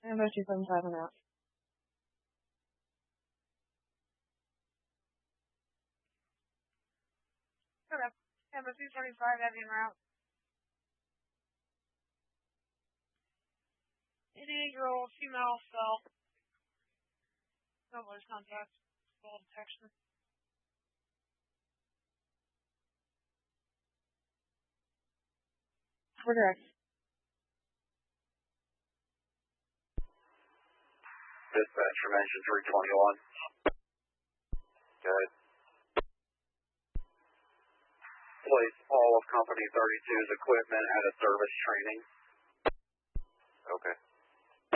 And those 275 and out. Okay. Yeah, but 235 heavy and route. 88-year-old female cell. No voice contact. Full detection. We're direct. Dispatch from engine 321. Good. Place all of Company 32's equipment at a service training. Okay.